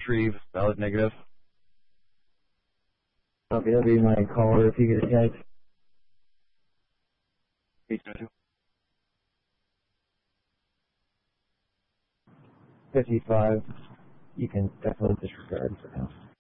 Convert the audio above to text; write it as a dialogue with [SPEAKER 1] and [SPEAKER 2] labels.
[SPEAKER 1] Retrieve, valid negative.
[SPEAKER 2] Okay, that'll be my caller if you get a text.
[SPEAKER 1] 802.
[SPEAKER 2] 55. You can definitely disregard for now.